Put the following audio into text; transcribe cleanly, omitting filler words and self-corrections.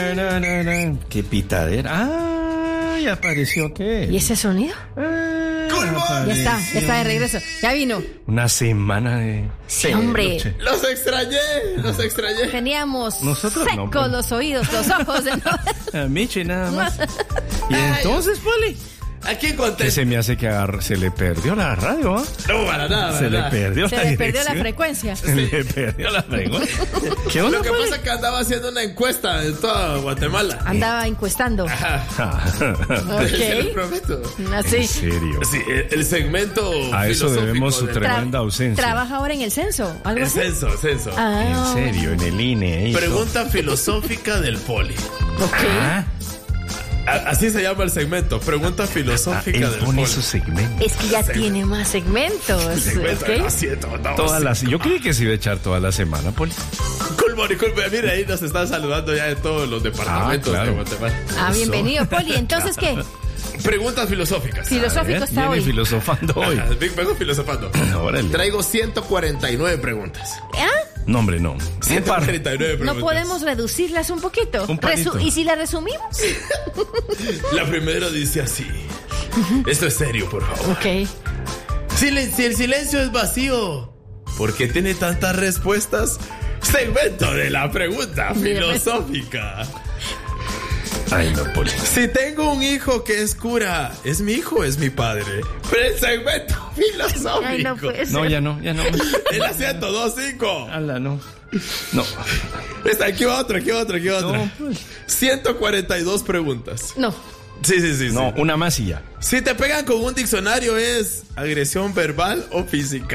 Qué pitadera. Ah, ya apareció, ¿qué? ¿Y ese sonido? Ya está de regreso. Ya vino. Una semana de... Sí, hombre. Los extrañé. Teníamos Nosotros no, secos Poli. los oídos, los ojos. A Michi nada más. Y entonces, Poli, Aquí conté. que se me hace que se le perdió la radio, ¿ah? No, para nada. Se le perdió Se la le perdió la dirección. frecuencia. Se le perdió la frecuencia. ¿Qué onda, Lo que Poli? pasa es que andaba haciendo una encuesta en toda Guatemala. Andaba encuestando. Se lo Ok. prometo. ¿En Así. serio? Sí, el segmento. A eso filosófico debemos su del- tremenda ausencia. Trabaja ahora en el censo. ¿Algo El así? censo. Ah, En serio, en el INE. Pregunta filosófica del Poli. ok. ¿Ah? Así se llama el segmento. Pregunta filosófica Él del pone Poli. su segmento. Es que ya tiene más segmentos. Segmento, ok. lo siento, no, Todas sí. las... Yo creí que se iba a echar toda la semana, Poli. Disculpe, mire, ahí nos están saludando ya de todos los departamentos claro. de Guatemala. Ah, bienvenido, Poli. Entonces, ¿qué? Preguntas filosóficas. Filosófico está Viene hoy. filosofando hoy. Vengo filosofando. Órale. Traigo 149 preguntas. ¿Ah? No, hombre, no. Un par. 149 preguntas. ¿No podemos reducirlas un poquito? Un parito. ¿Y si las resumimos? La primera dice así. Esto es serio, por favor. Ok. Si el silencio es vacío, ¿por qué tiene tantas respuestas? Segmento de la pregunta filosófica. Ay, no, Poli. Si tengo un hijo que es cura, ¿es mi hijo o es mi padre? Pero el segmento filosófico. Ay, no puede ser. No, ya no. El asiento 2-5. Ala, no. No. Está aquí otra. No, pues. 142 preguntas. No. Sí. No, una más y ya. Si te pegan con un diccionario, ¿es agresión verbal o física?